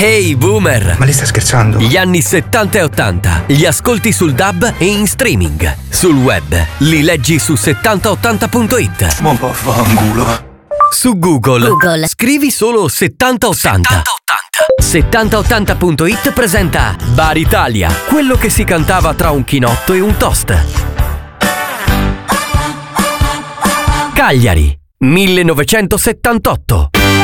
Hey boomer! Ma lei sta scherzando? Gli anni 70 e 80 li ascolti sul DAB e in streaming. Sul web li leggi su 7080.it. Ma vaffanculo. Su Google scrivi solo 7080. 7080.it presenta Bar Italia, quello che si cantava tra un chinotto e un toast. Cagliari, 1978.